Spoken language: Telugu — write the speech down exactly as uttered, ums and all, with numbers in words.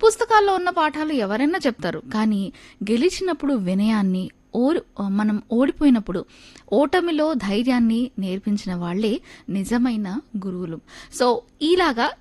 పుస్తకాల్లో ఉన్న పాఠాలు ఎవరైనా చెప్తారు, కానీ గెలిచినప్పుడు వినయాన్ని, ఓడి మనం ఓడిపోయినప్పుడు ఓటమిలో ధైర్యాన్ని నేర్పించిన వాళ్ళే నిజమైన గురువులు. సో ఇలాగా